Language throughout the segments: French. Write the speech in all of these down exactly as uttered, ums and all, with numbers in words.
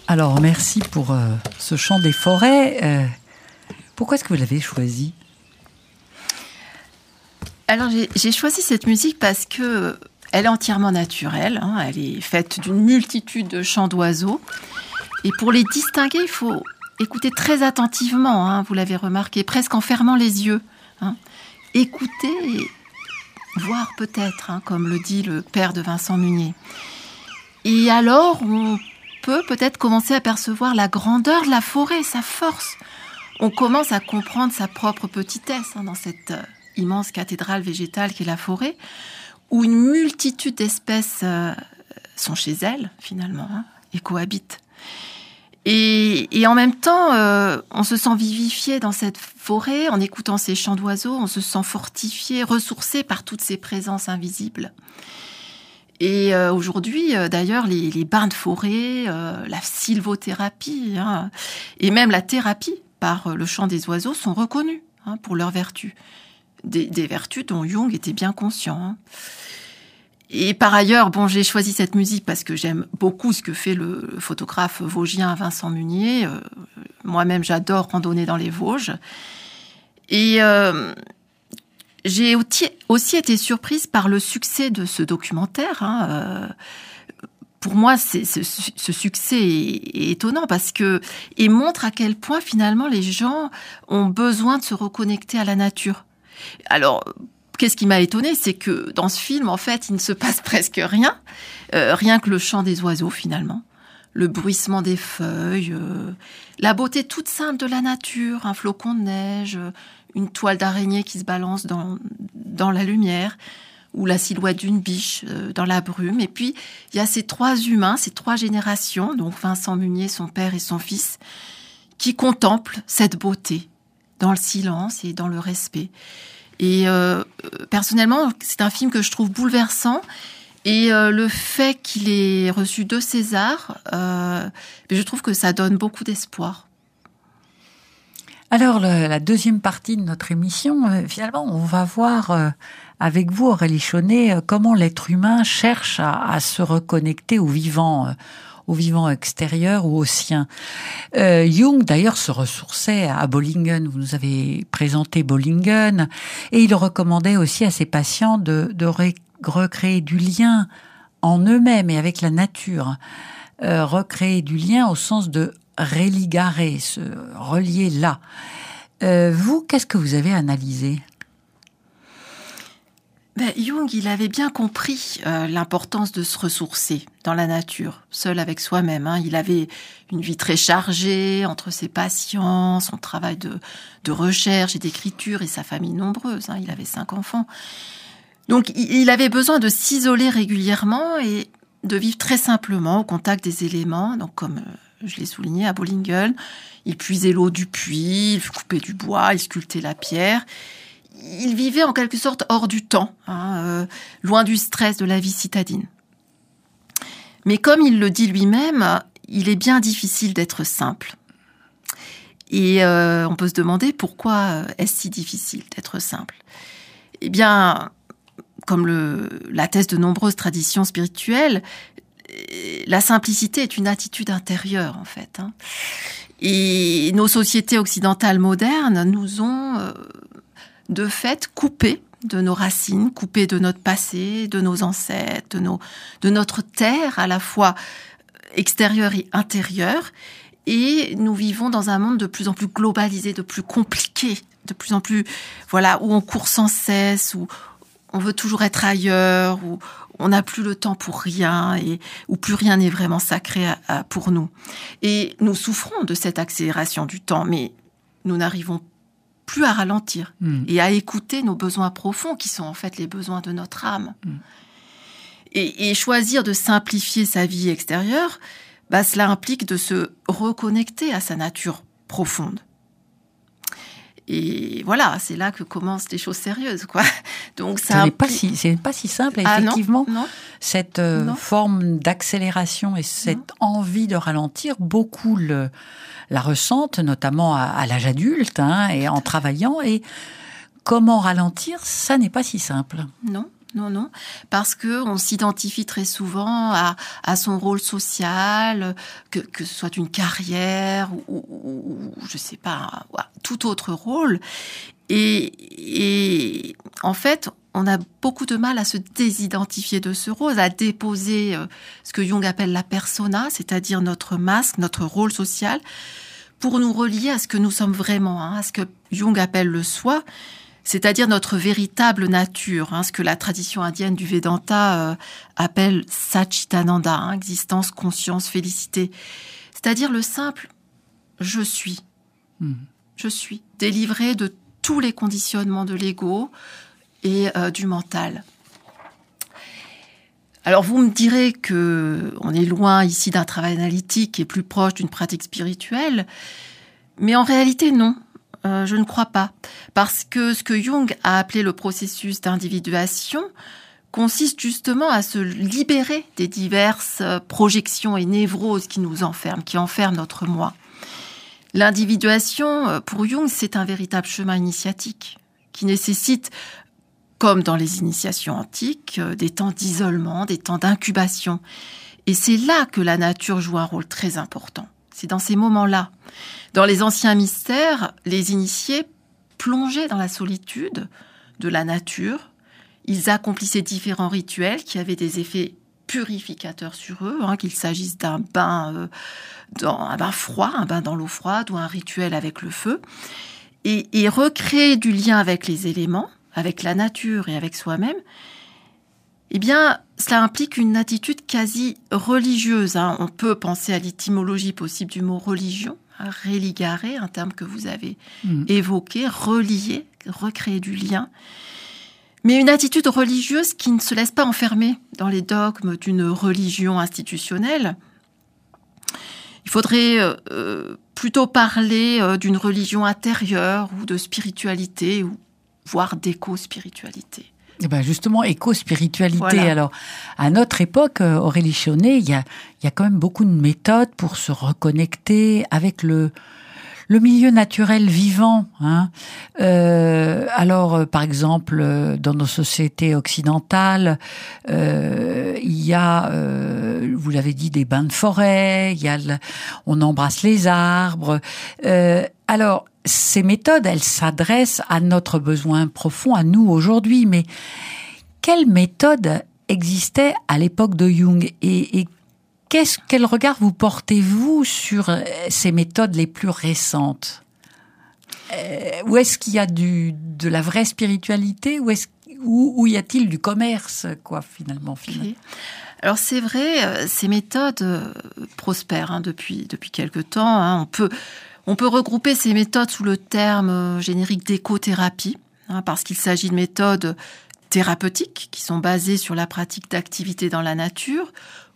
Alors, merci pour euh, ce chant des forêts. Euh, pourquoi est-ce que vous l'avez choisi ? Alors, j'ai, j'ai choisi cette musique parce que elle est entièrement naturelle. Hein, elle est faite d'une multitude de chants d'oiseaux. Et pour les distinguer, il faut écouter très attentivement. Hein, vous l'avez remarqué, presque en fermant les yeux. Hein. Écouter et voir peut-être, hein, comme le dit le père de Vincent Munier. Et alors, on peut peut-être commencer à percevoir la grandeur de la forêt, sa force. On commence à comprendre sa propre petitesse hein, dans cette euh, immense cathédrale végétale qu'est la forêt, où une multitude d'espèces euh, sont chez elle, finalement, hein, et cohabitent. Et, et en même temps, euh, on se sent vivifié dans cette forêt, en écoutant ces chants d'oiseaux, on se sent fortifié, ressourcé par toutes ces présences invisibles. Et euh, aujourd'hui, euh, d'ailleurs, les, les bains de forêt, euh, la sylvothérapie, hein, et même la thérapie par euh, le chant des oiseaux sont reconnus hein, pour leurs vertus. Des, des vertus dont Jung était bien conscient. Hein. Et par ailleurs, bon, j'ai choisi cette musique parce que j'aime beaucoup ce que fait le photographe vosgien Vincent Munier. Euh, moi-même, j'adore randonner dans les Vosges. Et... Euh, J'ai aussi été surprise par le succès de ce documentaire. Hein. Euh, pour moi, c'est, ce, ce succès est, est étonnant parce que il montre à quel point finalement les gens ont besoin de se reconnecter à la nature. Alors, qu'est-ce qui m'a étonnée, c'est que dans ce film, en fait, il ne se passe presque rien, euh, rien que le chant des oiseaux finalement, le bruissement des feuilles, euh, la beauté toute simple de la nature, un flocon de neige. Une toile d'araignée qui se balance dans, dans la lumière, ou la silhouette d'une biche euh, dans la brume. Et puis, il y a ces trois humains, ces trois générations, donc Vincent Munier, son père et son fils, qui contemplent cette beauté dans le silence et dans le respect. Et euh, personnellement, c'est un film que je trouve bouleversant. Et euh, le fait qu'il ait reçu deux Césars, euh, je trouve que ça donne beaucoup d'espoir. Alors, le, la deuxième partie de notre émission, euh, finalement, on va voir euh, avec vous, Aurélie Chaunet, euh, comment l'être humain cherche à, à se reconnecter au vivant, euh, au vivant extérieur ou au sien. Euh, Jung, d'ailleurs, se ressourçait à Bollingen. Vous nous avez présenté Bollingen. Et il recommandait aussi à ses patients de, de ré, recréer du lien en eux-mêmes et avec la nature. Euh, recréer du lien au sens de religare, se relier là. Euh, vous, qu'est-ce que vous avez analysé ? Ben, Jung, il avait bien compris euh, l'importance de se ressourcer dans la nature, seul avec soi-même. Hein. Il avait une vie très chargée entre ses patients, son travail de, de recherche et d'écriture et sa famille nombreuse. Hein. Il avait cinq enfants. Donc, il, il avait besoin de s'isoler régulièrement et de vivre très simplement au contact des éléments, donc comme... Euh, je l'ai souligné, à Bollingen, il puisait l'eau du puits, il coupait du bois, il sculptait la pierre. Il vivait en quelque sorte hors du temps, hein, euh, loin du stress de la vie citadine. Mais comme il le dit lui-même, il est bien difficile d'être simple. Et euh, on peut se demander pourquoi est-ce si difficile d'être simple ? Eh bien, comme le, l'attestent de nombreuses traditions spirituelles, la simplicité est une attitude intérieure, en fait. Hein. Et nos sociétés occidentales modernes nous ont, euh, de fait, coupés de nos racines, coupés de notre passé, de nos ancêtres, de, nos, de notre terre, à la fois extérieure et intérieure. Et nous vivons dans un monde de plus en plus globalisé, de plus compliqué, de plus en plus, voilà, où on court sans cesse, où on veut toujours être ailleurs, où on n'a plus le temps pour rien et où plus rien n'est vraiment sacré à, à, pour nous. Et nous souffrons de cette accélération du temps, mais nous n'arrivons plus à ralentir mmh. et à écouter nos besoins profonds qui sont en fait les besoins de notre âme. Mmh. Et, et choisir de simplifier sa vie extérieure, bah, cela implique de se reconnecter à sa nature profonde. Et voilà, c'est là que commencent les choses sérieuses, quoi. Donc ça, c'est pas si, c'est pas si simple, ah, effectivement. Non, non. Cette euh, non. forme d'accélération et cette non. envie de ralentir, beaucoup le, la ressentent, notamment à, à l'âge adulte, hein, et en travaillant. Et comment ralentir, ça n'est pas si simple. Non, non, non, parce que on s'identifie très souvent à, à son rôle social, que, que ce soit une carrière ou, ou, ou je sais pas, tout autre rôle. Et, et en fait, on a beaucoup de mal à se désidentifier de ce rôle, à déposer ce que Jung appelle la persona, c'est-à-dire notre masque, notre rôle social, pour nous relier à ce que nous sommes vraiment, hein, à ce que Jung appelle le soi, c'est-à-dire notre véritable nature, hein, ce que la tradition indienne du Vedanta euh, appelle Satchitananda, hein, existence, conscience, félicité. C'est-à-dire le simple « je suis mmh. ». Je suis délivré de tous les conditionnements de l'ego et euh, du mental. Alors vous me direz qu'on est loin ici d'un travail analytique et plus proche d'une pratique spirituelle, mais en réalité non. Euh, je ne crois pas, parce que ce que Jung a appelé le processus d'individuation consiste justement à se libérer des diverses projections et névroses qui nous enferment, qui enferment notre moi. L'individuation, pour Jung, c'est un véritable chemin initiatique qui nécessite, comme dans les initiations antiques, des temps d'isolement, des temps d'incubation. Et c'est là que la nature joue un rôle très important. C'est dans ces moments-là. Dans les anciens mystères, les initiés plongeaient dans la solitude de la nature. Ils accomplissaient différents rituels qui avaient des effets purificateurs sur eux, hein, qu'il s'agisse d'un bain, euh, dans, un bain froid, un bain dans l'eau froide ou un rituel avec le feu. Et, et recréer du lien avec les éléments, avec la nature et avec soi-même, eh bien, cela implique une attitude quasi religieuse. Hein. On peut penser à l'étymologie possible du mot religion, hein, religare, un terme que vous avez mmh. évoqué, relier, recréer du lien. Mais une attitude religieuse qui ne se laisse pas enfermer dans les dogmes d'une religion institutionnelle. Il faudrait euh, plutôt parler euh, d'une religion intérieure ou de spiritualité, ou voire d'éco-spiritualité. Eh ben justement, éco-spiritualité. Voilà. Alors, à notre époque, Aurélie Chaunet, il y a, il y a quand même beaucoup de méthodes pour se reconnecter avec le, le milieu naturel vivant. Hein. Euh, alors, par exemple, dans nos sociétés occidentales, euh, il y a, euh, vous l'avez dit, des bains de forêt, il y a, le, on embrasse les arbres. Euh, alors, ces méthodes, elles s'adressent à notre besoin profond, à nous aujourd'hui. Mais quelles méthodes existaient à l'époque de Jung et, et qu'est-ce, quel regard vous portez-vous sur ces méthodes les plus récentes ? euh, Où est-ce qu'il y a du, de la vraie spiritualité ? Où, est-ce, où, où y a-t-il du commerce, quoi, finalement, finalement okay. Alors c'est vrai, ces méthodes euh, prospèrent hein, depuis, depuis quelque temps. Hein, on peut... On peut regrouper ces méthodes sous le terme générique d'écothérapie, hein, parce qu'il s'agit de méthodes thérapeutiques qui sont basées sur la pratique d'activités dans la nature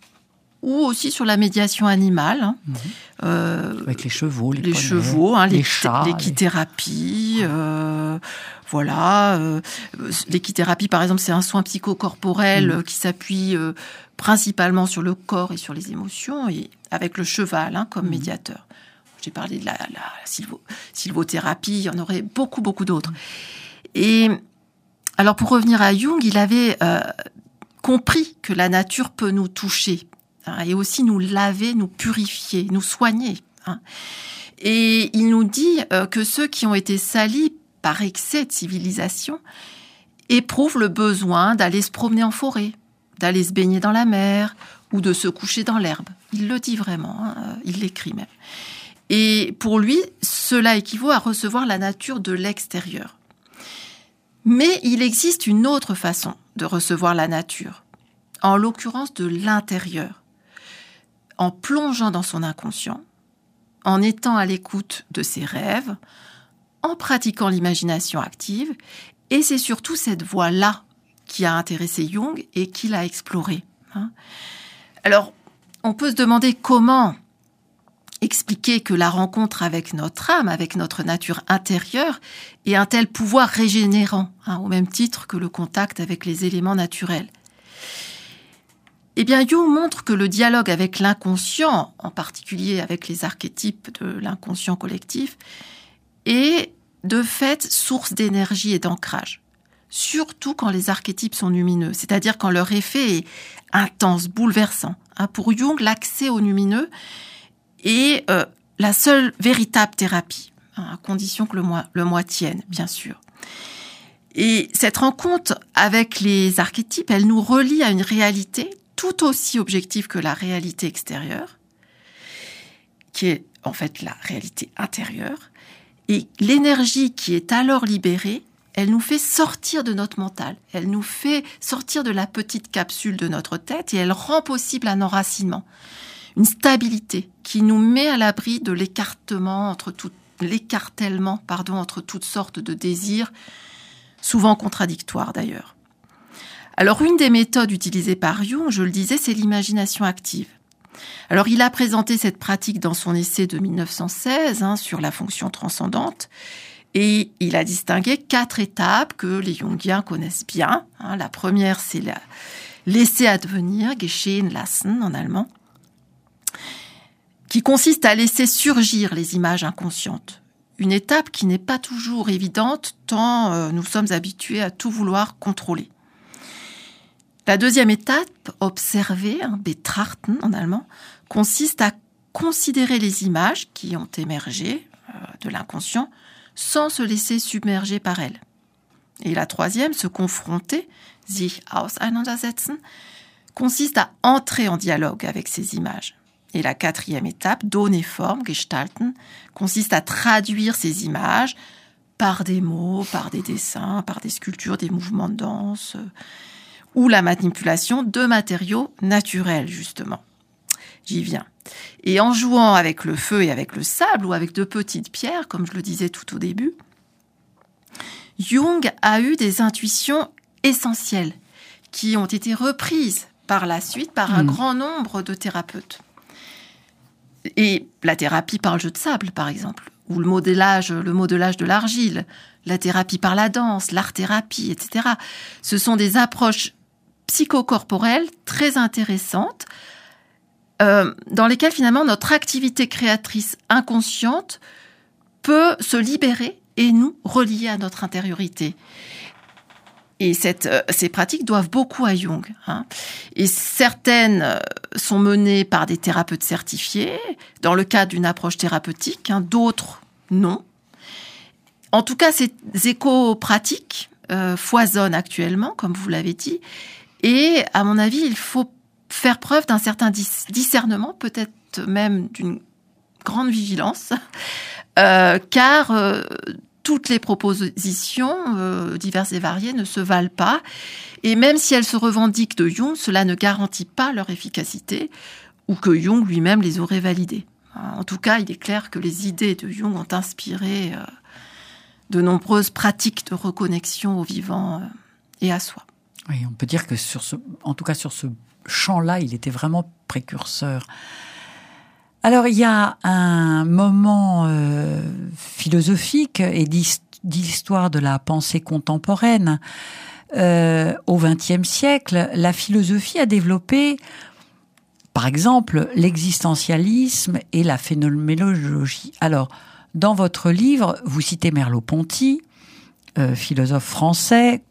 ou aussi sur la médiation animale. Hein. Mmh. Euh, Avec les chevaux, les, les chevaux, hein, les, les chats, l'équithérapie, les... Euh, voilà. Euh, l'équithérapie, par exemple, c'est un soin psychocorporel mmh. qui s'appuie euh, principalement sur le corps et sur les émotions, et avec le cheval hein, comme mmh. médiateur. J'ai parlé de la, la sylvo, sylvothérapie, il y en aurait beaucoup, beaucoup d'autres. Et alors, pour revenir à Jung, il avait euh, compris que la nature peut nous toucher hein, et aussi nous laver, nous purifier, nous soigner. Hein. Et il nous dit euh, que ceux qui ont été salis par excès de civilisation éprouvent le besoin d'aller se promener en forêt, d'aller se baigner dans la mer ou de se coucher dans l'herbe. Il le dit vraiment, hein, il l'écrit même. Et pour lui, cela équivaut à recevoir la nature de l'extérieur. Mais il existe une autre façon de recevoir la nature, en l'occurrence de l'intérieur, en plongeant dans son inconscient, en étant à l'écoute de ses rêves, en pratiquant l'imagination active, et c'est surtout cette voie-là qui a intéressé Jung et qu'il a explorée. Alors, on peut se demander comment expliquer que la rencontre avec notre âme, avec notre nature intérieure, ait un tel pouvoir régénérant, hein, au même titre que le contact avec les éléments naturels. Eh bien, Jung montre que le dialogue avec l'inconscient, en particulier avec les archétypes de l'inconscient collectif, est de fait source d'énergie et d'ancrage. surtout quand les archétypes sont lumineux, c'est-à-dire quand leur effet est intense, bouleversant. Hein, pour Jung, l'accès au lumineux est euh, la seule véritable thérapie, hein, à condition que le moi, le moi tienne, bien sûr. Et cette rencontre avec les archétypes, elle nous relie à une réalité tout aussi objective que la réalité extérieure, qui est en fait la réalité intérieure. Et l'énergie qui est alors libérée, elle nous fait sortir de notre mental, elle nous fait sortir de la petite capsule de notre tête et elle rend possible un enracinement, une stabilité qui nous met à l'abri de l'écartement entre tout, l'écartèlement, pardon, entre toutes sortes de désirs, souvent contradictoires d'ailleurs. Alors une des méthodes utilisées par Jung, je le disais, c'est l'imagination active. Alors il a présenté cette pratique dans son essai de mille neuf cent seize hein, sur la fonction transcendante et il a distingué quatre étapes que les Jungiens connaissent bien. Hein, la première, c'est la, laisser advenir, geschehen lassen en allemand, qui consiste à laisser surgir les images inconscientes. Une étape qui n'est pas toujours évidente tant euh, nous sommes habitués à tout vouloir contrôler. La deuxième étape, observer, hein, betrachten en allemand, consiste à considérer les images qui ont émergé euh, de l'inconscient sans se laisser submerger par elles. Et la troisième, se confronter, sich auseinandersetzen, consiste à entrer en dialogue avec ces images. Et la quatrième étape, donner forme, gestalten, consiste à traduire ces images par des mots, par des dessins, par des sculptures, des mouvements de danse, euh, ou la manipulation de matériaux naturels, justement. J'y viens. Et en jouant avec le feu et avec le sable, ou avec de petites pierres, comme je le disais tout au début, Jung a eu des intuitions essentielles qui ont été reprises par la suite par un mmh. grand nombre de thérapeutes. Et la thérapie par le jeu de sable, par exemple, ou le modélage, le modelage de l'argile, la thérapie par la danse, l'art-thérapie, et cetera. Ce sont des approches psychocorporelles très intéressantes euh, dans lesquelles finalement notre activité créatrice inconsciente peut se libérer et nous relier à notre intériorité. Et cette, euh, ces pratiques doivent beaucoup à Jung. Hein. Et certaines sont menées par des thérapeutes certifiés, dans le cadre d'une approche thérapeutique, hein, d'autres non. En tout cas, ces éco-pratiques euh, foisonnent actuellement, comme vous l'avez dit, et à mon avis, il faut faire preuve d'un certain dis- discernement, peut-être même d'une grande vigilance, euh, car euh, toutes les propositions euh, diverses et variées ne se valent pas. Et même si elles se revendiquent de Jung, cela ne garantit pas leur efficacité ou que Jung lui-même les aurait validées. En tout cas, il est clair que les idées de Jung ont inspiré euh, de nombreuses pratiques de reconnexion au vivant euh, et à soi. Oui, on peut dire que sur ce, en tout cas sur ce champ-là, il était vraiment précurseur. Alors, il y a un moment euh, philosophique et d'histoire de la pensée contemporaine. Euh, au vingtième siècle, la philosophie a développé, par exemple, l'existentialisme et la phénoménologie. Alors, dans votre livre, vous citez Merleau-Ponty, euh, philosophe français,